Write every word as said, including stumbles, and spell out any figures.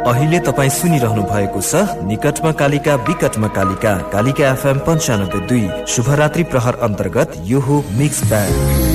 अहिले तपाईँ सुनिरहनु भएको छ निकटमा कालिका विकटमा कालिका कालिका एफएम पन्चानब्बे दुई शुभरात्रि प्रहर अन्तर्गत यो हो मिक्स ब्यान्ड।